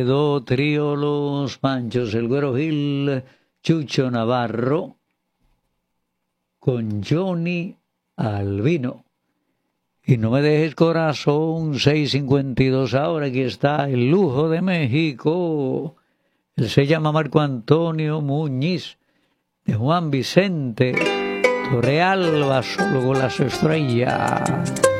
Do trío Los Panchos, el Güero Gil, Chucho Navarro, con Johnny Albino. Y no me dejes corazón, 6:52 ahora, aquí está el lujo de México. Él se llama Marco Antonio Muñiz, de Juan Vicente Torrealba, solo con las estrellas.